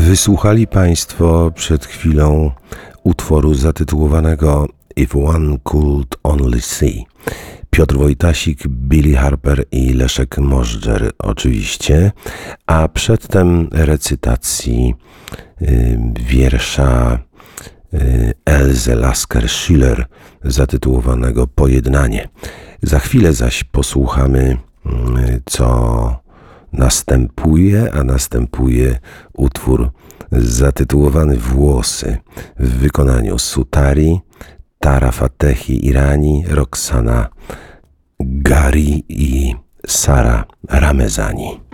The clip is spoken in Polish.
Wysłuchali Państwo przed chwilą utworu zatytułowanego If One Could Only See. Piotr Wojtasik, Billy Harper i Leszek Możdżer oczywiście, a przedtem recytacji wiersza Else Lasker-Schüler zatytułowanego Pojednanie. Za chwilę zaś posłuchamy, co następuje, a następuje utwór zatytułowany Włosy w wykonaniu Sutari, Tara Fatehi Irani, Roxana Gari i Sara Ramezani.